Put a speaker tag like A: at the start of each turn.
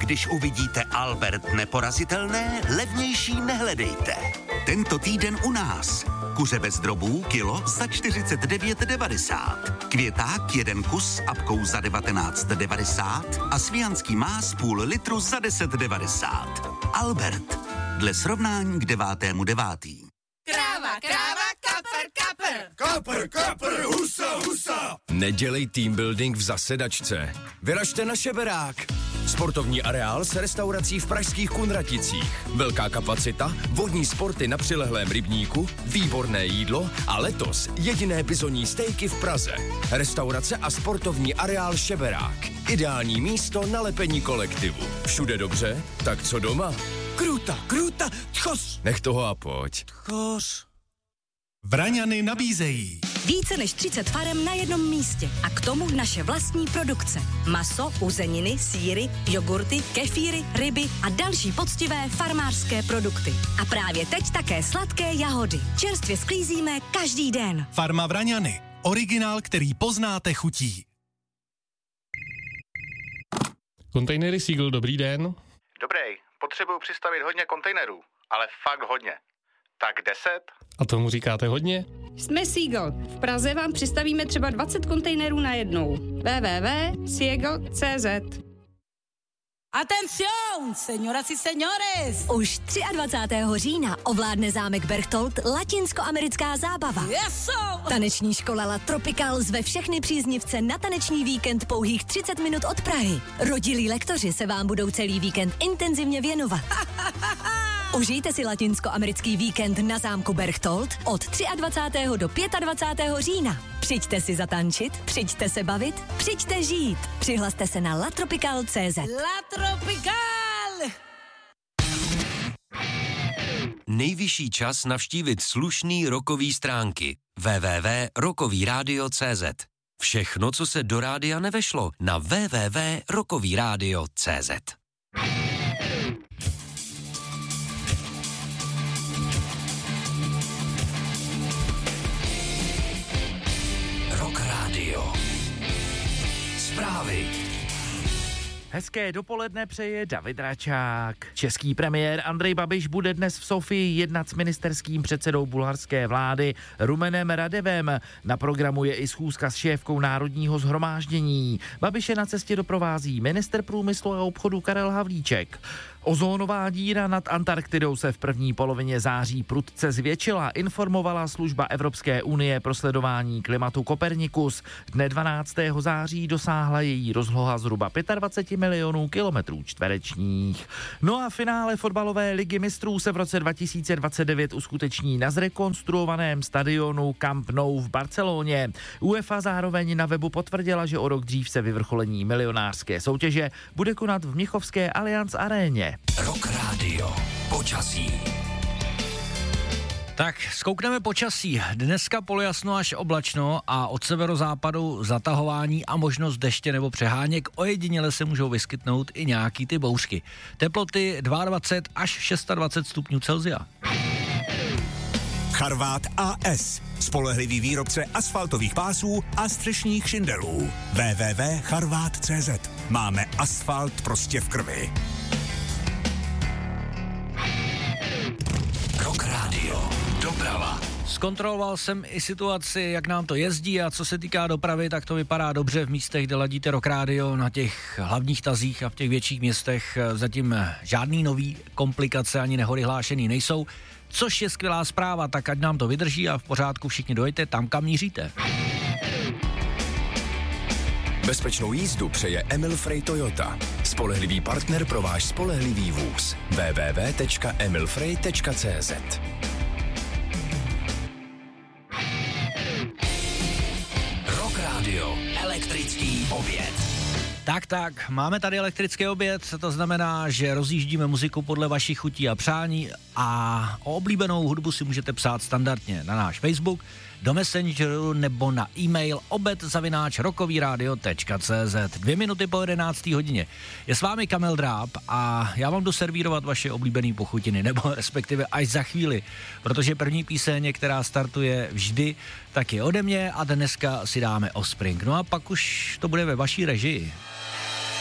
A: Když uvidíte Albert neporazitelné, levnější nehledejte. Tento týden u nás. Kuře bez drobů kilo za 49,90. Květák 1 kus s apkou za 19,90 a svijanský más půl litru za 10,90. Albert. Dle srovnání k 9.9.
B: Kráva, kapr, husa.
C: Nedělej team building v zasedačce. Vyražte na Šeberák. Sportovní areál s restaurací v pražských Kunraticích. Velká kapacita, vodní sporty na přilehlém rybníku, výborné jídlo a letos jediné bizonní stejky v Praze. Restaurace a sportovní areál Šeberák. Ideální místo na lepení kolektivu. Všude dobře, tak co doma?
D: Kruta, tchos.
C: Nech toho a pojď.
D: Tchos. Vraňany nabízejí
E: více než 30 farem na jednom místě a k tomu naše vlastní produkce. Maso, uzeniny, sýry, jogurty, kefíry, ryby a další poctivé farmářské produkty. A právě teď také sladké jahody. Čerstvě sklízíme každý den.
D: Farma Vraňany. Originál, který poznáte chutí.
F: Kontejnery Seagull, dobrý den.
G: Dobrý, potřebuju přistavit hodně kontejnerů, ale fakt hodně. Tak 10?
F: A tomu říkáte hodně?
H: Jsme Seagull. V Praze vám přistavíme třeba 20 kontejnerů najednou. www.seagull.cz.
B: Atención, señoras y señores.
E: Už 23. října ovládne zámek Berchtold latinskoamerická zábava.
B: Eso!
E: Taneční škola La Tropical zve všechny příznivce na taneční víkend pouhých 30 minut od Prahy. Rodilí lektoři se vám budou celý víkend intenzivně věnovat. Užijte si latinskoamerický víkend na zámku Berchtold od 23. do 25. října. Přijďte si zatančit, přijďte se bavit, přijďte žít. Přihlaste se na latropical.cz.
B: La Tropical!
C: Nejvyšší čas navštívit slušný rockový stránky. www.rockovyradio.cz. Všechno, co se do rádia nevešlo, na www.rockovyradio.cz. Zprávy.
I: Hezké dopoledne přeje David Račák. Český premiér Andrej Babiš bude dnes v Sofii jednat s ministerským předsedou bulharské vlády Rumenem Radevem. Na programu je i schůzka s šéfkou Národního shromáždění. Babiše na cestě doprovází ministr průmyslu a obchodu Karel Havlíček. Ozónová díra nad Antarktidou se v první polovině září prudce zvětšila, informovala služba Evropské unie pro sledování klimatu Copernicus. Dne 12. září dosáhla její rozloha zhruba 25 milionů kilometrů čtverečních. No a finále fotbalové ligy mistrů se v roce 2029 uskuteční na zrekonstruovaném stadionu Camp Nou v Barceloně. UEFA zároveň na webu potvrdila, že o rok dřív se vyvrcholení milionářské soutěže bude konat v mnichovské Allianz aréně.
C: Rock Radio. Počasí.
J: Tak, zkoukneme počasí. Dneska polojasno až oblačno a od severozápadu zatahování a možnost deště nebo přeháněk. Ojediněle se můžou vyskytnout i nějaký ty bouřky. Teploty 22 až 26 stupňů Celsia.
K: Charvát AS. Spolehlivý výrobce asfaltových pásů a střešních šindelů. www.charvát.cz. Máme asfalt prostě v krvi.
C: Rock Radio. Doprava.
J: Zkontroloval jsem i situaci, jak nám to jezdí a co se týká dopravy, tak to vypadá dobře v místech, kde ladíte Rock Radio, na těch hlavních tazích a v těch větších městech zatím žádný nový komplikace ani nehody hlášený nejsou, což je skvělá zpráva, tak ať nám to vydrží a v pořádku všichni dojďte tam, kam míříte.
C: Bezpečnou jízdu přeje Emil Frey Toyota. Spolehlivý partner pro váš spolehlivý vůz. www.emilfrey.cz. Rock Radio. Elektrický oběd.
J: Tak, máme tady elektrický oběd, to znamená, že rozjíždíme muziku podle vašich chutí a přání a o oblíbenou hudbu si můžete psát standardně na náš Facebook, do Messengeru nebo na e-mail obed@rockovyradio.cz. 2 minuty po 11. hodině. Je s vámi Kamil Dráb a já vám jdu servírovat vaše oblíbené pochutiny, nebo respektive až za chvíli, protože první píseň, která startuje vždy, tak je ode mě a dneska si dáme Offspring. No a pak už to bude ve vaší režii.